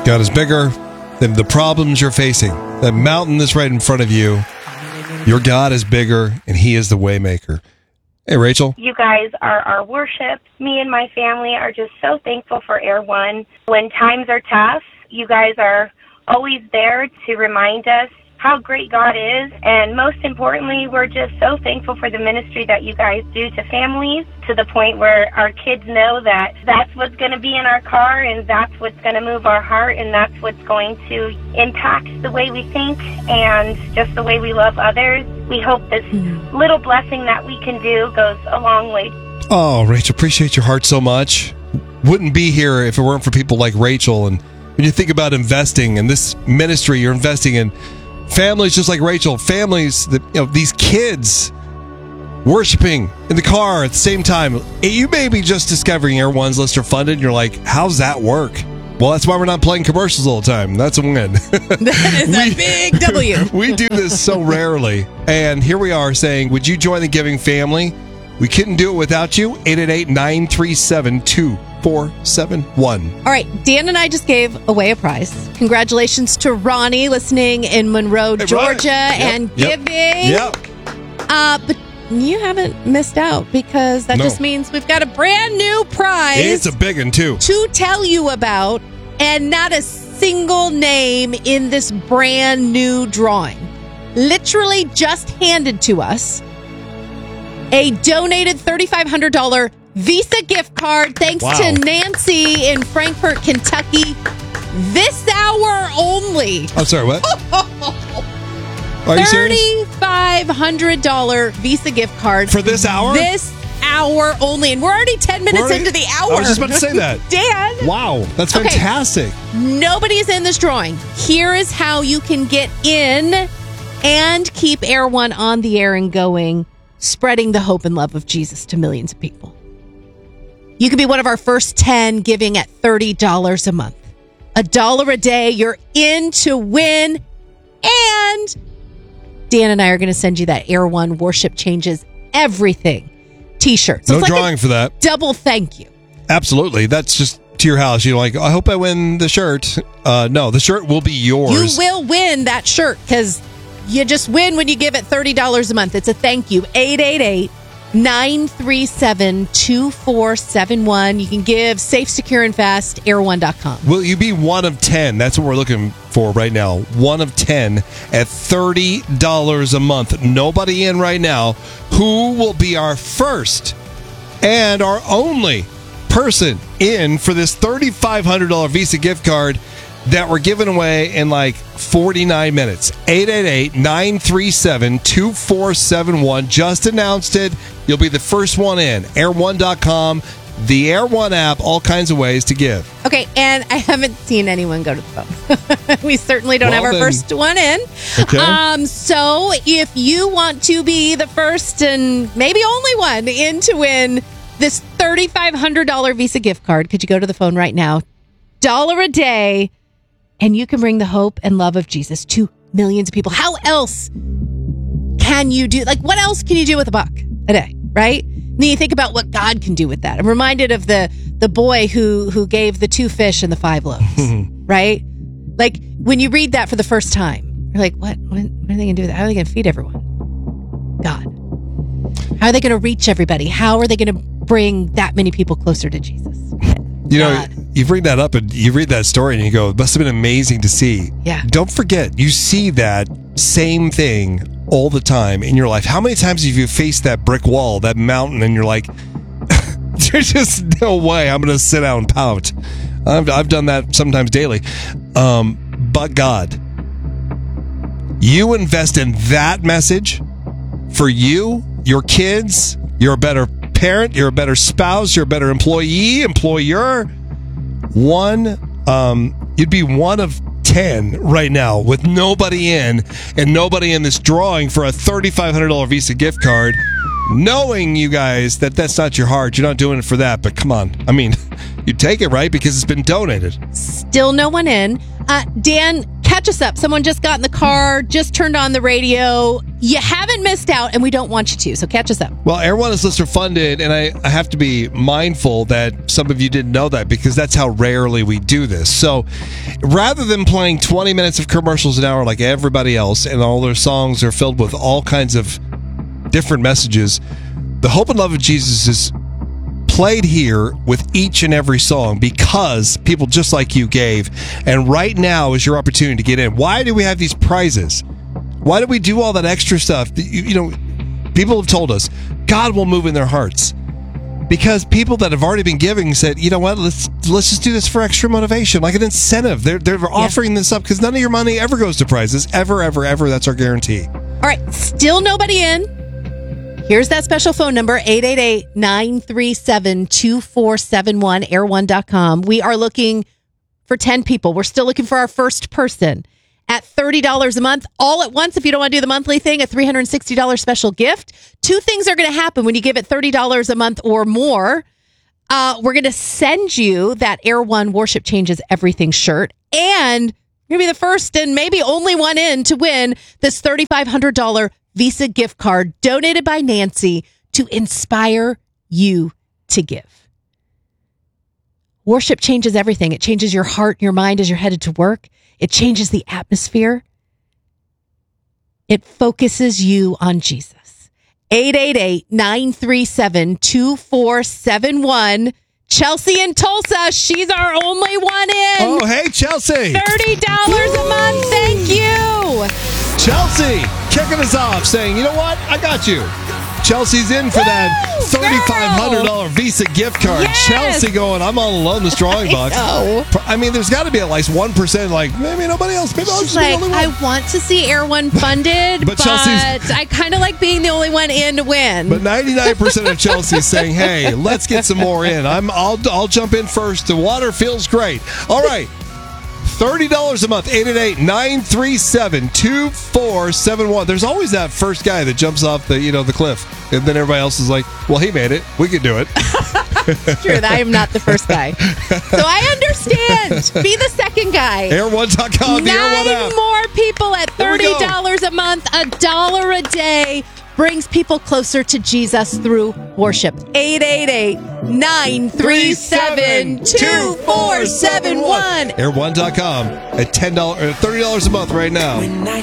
God is bigger than the problems you're facing. That mountain that's right in front of you. Your God is bigger, and He is the way maker. Hey, Rachel. You guys are our worship. Me and my family are just so thankful for Air One. When times are tough, you guys are always there to remind us how great God is. And most importantly, we're just so thankful for the ministry that you guys do to families, to the point where our kids know that that's what's going to be in our car, and that's what's going to move our heart, and that's what's going to impact the way we think and just the way we love others. We hope this little blessing that we can do goes a long way. Oh, Rachel, appreciate your heart so much. Wouldn't be here if it weren't for people like Rachel. And when you think about investing in this ministry, you're investing in families just like Rachel, families that, these kids worshiping in the car at the same time. You may be just discovering Air One's listener funded, and you're like, how's that work? Well, that's why we're not playing commercials all the time. That's a win. That is a big W. We do this so rarely. And here we are saying, would you join the giving family? We couldn't do it without you. 888-937-2471. All right, Dan and I just gave away a prize. Congratulations to Ronnie listening in Monroe, Georgia, and giving. Yep. But you haven't missed out, because that just means we've got a brand new prize. It's a big one, too. To tell you about, and not a single name in this brand new drawing. Literally just handed to us. A donated $3,500 Visa gift card, thanks to Nancy in Frankfort, Kentucky. This hour only. I'm sorry, what? Are you serious? $3,500 Visa gift card. For this hour? This hour only. And we're already 10 minutes into the hour. I was just about to say that. Dan. Wow, that's fantastic. Nobody's in this drawing. Here is how you can get in and keep Air One on the air and going, spreading the hope and love of Jesus to millions of people. You can be one of our first 10 giving at $30 a month. $1 a day. You're in to win. And Dan and I are going to send you that Air One Worship Changes Everything t-shirt. So no drawing for that. Double thank you. Absolutely. That's just to your house. You're like, I hope I win the shirt. No, the shirt will be yours. You will win that shirt, because you just win when you give it $30 a month. It's a thank you. 888-937-2471. You can give safe, secure, and fast. Air1.com. Will you be one of 10? That's what we're looking for right now. One of 10 at $30 a month. Nobody in right now. Who will be our first and our only person in for this $3,500 Visa gift card that we're giving away in like 49 minutes? 888-937-2471. Just announced it. You'll be the first one in. Air1.com, the Air One app, all kinds of ways to give. Okay, and I haven't seen anyone go to the phone. We certainly don't have our first one in. Okay. So if you want to be the first and maybe only one in to win this $3,500 Visa gift card, could you go to the phone right now? $1 a day. And you can bring the hope and love of Jesus to millions of people. How else can you do? Like, what else can you do with $1 a day, right? And then you think about what God can do with that. I'm reminded of the boy who gave the 2 fish and the 5 loaves, right? Like, when you read that for the first time, you're like, what are they going to do with that? How are they going to feed everyone? God. How are they going to reach everybody? How are they going to bring that many people closer to Jesus? You know, you bring that up and you read that story and you go, it must have been amazing to see. Yeah. Don't forget, you see that same thing all the time in your life. How many times have you faced that brick wall, that mountain, and you're like, there's just no way I'm going to sit down and pout. I've done that sometimes daily. But God, you invest in that message for you, your kids, you're a better parent, you're a better spouse, you're a better employee, employer. You'd be one of 10 right now with nobody in, and nobody in this drawing for a $3,500 Visa gift card, knowing, you guys, that that's not your heart. You're not doing it for that, but come on. I mean, you take it, right? Because it's been donated. Still no one in. Dan, Catch us up. Someone just got in the car, just turned on the radio. You haven't missed out, and we don't want you to, so catch us up. Well, Air One is listener funded, and I have to be mindful that some of you didn't know that because that's how rarely we do this. So rather than playing 20 minutes of commercials an hour like everybody else, and all their songs are filled with all kinds of different messages, the Hope and Love of Jesus is played here with each and every song because people just like you gave. And right now is your opportunity to get in. Why do we have these prizes? Why do we do all that extra stuff? You know, people have told us God will move in their hearts because people that have already been giving said, you know what, let's just do this for extra motivation, like an incentive. They're offering this up because none of your money ever goes to prizes, ever. That's our guarantee. All right, still nobody in. Here's that special phone number, 888-937-2471, air1.com. We are looking for 10 people. We're still looking for our first person at $30 a month, all at once. If you don't want to do the monthly thing, a $360 special gift. Two things are going to happen when you give it $30 a month or more. We're going to send you that Air One Worship Changes Everything shirt, and you're going to be the first and maybe only one in to win this $3,500 Visa gift card donated by Nancy to inspire you to give. Worship changes everything. It changes your heart and your mind as you're headed to work. It changes the atmosphere. It focuses you on Jesus. 888-937-2471. Chelsea in Tulsa, she's our only one in. Oh, hey, Chelsea. $30 a month. Thank you. Chelsea kicking us off saying, you know what? I got you. Chelsea's in for that $3,500 Visa gift card. Yes. Chelsea going, I'm all alone in this drawing box. I mean, there's got to be at least 1% like, maybe nobody else. Maybe I'll just be the only one. I want to see Air One funded, but I kind of like being the only one in to win. But 99% of Chelsea's saying, hey, let's get some more in. I'll jump in first. The water feels great. All right. $30 a month, 888-937-2471. There's always that first guy that jumps off the cliff. And then everybody else is like, well, he made it. We can do it. True, I am not the first guy. So I understand. Be the second guy. Air1.com, the Air One app. 9 more people at $30 a month, $1 a day. Brings people closer to Jesus through worship. 888-937-2471. Air1.com at $30 a month right now. When I